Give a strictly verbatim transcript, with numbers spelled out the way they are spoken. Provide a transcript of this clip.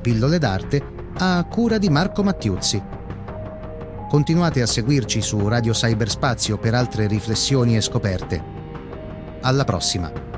Pillole d'arte a cura di Marco Mattiuzzi. Continuate a seguirci su Radio Cyberspazio per altre riflessioni e scoperte. Alla prossima!